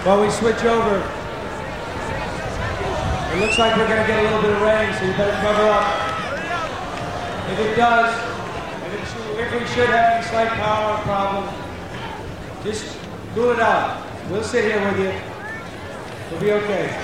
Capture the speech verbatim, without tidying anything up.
While we switch over, it looks like we're going to get a little bit of rain, so you better cover up. If it does, if, it should, if we should have any slight power problem, just cool it out. We'll sit here with you. We'll be okay.